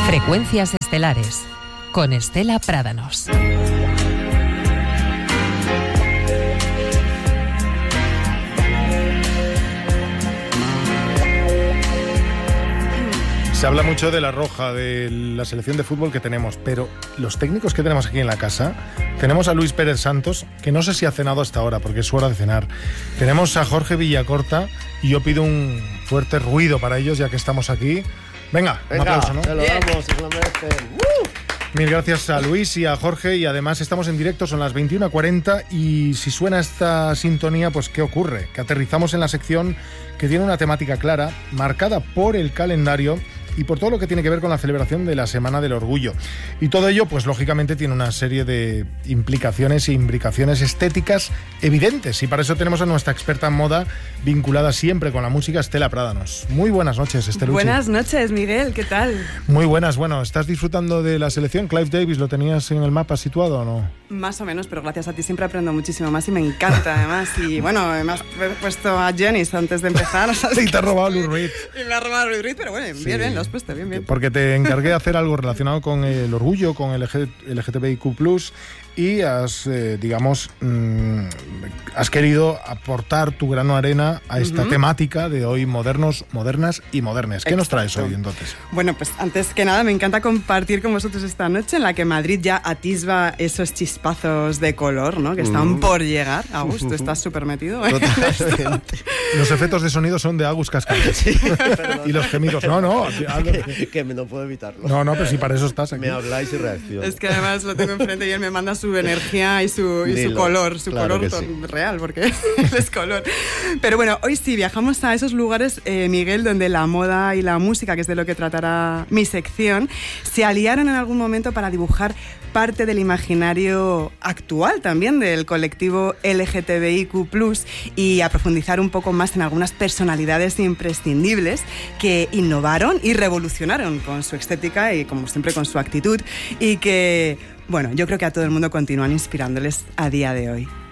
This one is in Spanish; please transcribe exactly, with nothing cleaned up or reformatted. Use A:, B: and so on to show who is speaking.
A: Frecuencias estelares con Estela Prádanos.
B: Se habla mucho de la roja, de la selección de fútbol que tenemos, pero los técnicos que tenemos aquí en la casa, tenemos a Luis Pérez Santos, que no sé si ha cenado hasta ahora, porque es su hora de cenar. Tenemos a Jorge Villacorta, y yo pido un fuerte ruido para ellos, ya que estamos aquí. Venga,
C: Venga,
B: un aplauso, ¿no?
C: te lo damos, se lo merecen. ¡Uh!
B: Mil gracias a Luis y a Jorge, y además estamos en directo, son las veintiuna cuarenta, y si suena esta sintonía, pues ¿qué ocurre? Que aterrizamos en la sección que tiene una temática clara, marcada por el calendario y por todo lo que tiene que ver con la celebración de la Semana del Orgullo. Y todo ello, pues lógicamente, tiene una serie de implicaciones e imbricaciones estéticas evidentes. Y para eso tenemos a nuestra experta en moda, vinculada siempre con la música, Estela Prádanos. Muy buenas noches, Esteluchi.
D: Buenas noches, Miguel, ¿qué tal?
B: Muy buenas. Bueno, ¿estás disfrutando de la selección? ¿Clive Davis lo tenías en el mapa situado o no?
D: Más o menos, pero gracias a ti siempre aprendo muchísimo más y me encanta, además. Y bueno, me has puesto a Janis antes de empezar. O sea,
B: y te ha robado Lou Reed.
D: Y me ha robado Lou Reed, pero bueno,
B: Sí.
D: bien, bien, lo has puesto, bien, bien.
B: Porque te encargué de hacer algo relacionado con el orgullo, con el L G T B I Q plus, y has, eh, digamos, mmm, has querido aportar tu grano de arena a esta uh-huh. temática de hoy, modernos, modernas y modernes. ¿Qué Exacto. nos traes hoy, entonces?
D: Bueno, pues antes que nada me encanta compartir con vosotros esta noche en la que Madrid ya atisba esos chispazos de color, ¿no? Que están uh-huh. por llegar. Agus, tú estás súper metido.
C: Totalmente.
B: Los efectos de sonido son de Agus Cascales. Sí, y los gemidos. No, no.
C: Que, que no puedo evitarlo.
B: No, no, pero si para eso estás aquí.
C: Me habláis y reacciono.
D: Es que además lo tengo enfrente y él me manda su energía y su, y su color, su claro color sí. real, porque es color. Pero bueno, hoy sí viajamos a esos lugares, eh, Miguel, donde la moda y la música, que es de lo que tratará mi sección, se aliaron en algún momento para dibujar parte del imaginario actual también del colectivo L G T B I Q plus, y a profundizar un poco más en algunas personalidades imprescindibles que innovaron y revolucionaron con su estética y, como siempre, con su actitud, y que, bueno, yo creo que a todo el mundo continúan inspirándoles a día de hoy.